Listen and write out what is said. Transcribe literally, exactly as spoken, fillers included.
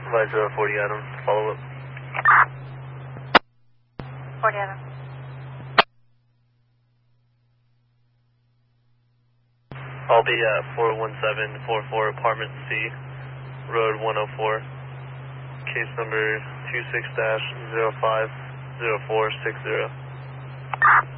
Advisor forty Adams, follow up. forty Adams. I'll be at four one seven four four Apartment C, Road one oh four, case number two six dash zero five zero four six zero.